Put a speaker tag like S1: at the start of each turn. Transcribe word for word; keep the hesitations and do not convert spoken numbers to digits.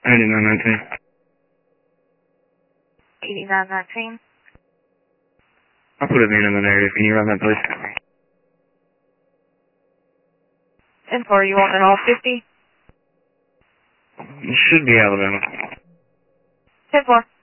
S1: eighty-nine nineteen.
S2: eighty-nine nineteen.
S1: I'll put a van in the negative. Can you run that, please?
S2: ten four, you want an all fifty?
S1: It should be Alabama.
S2: ten four.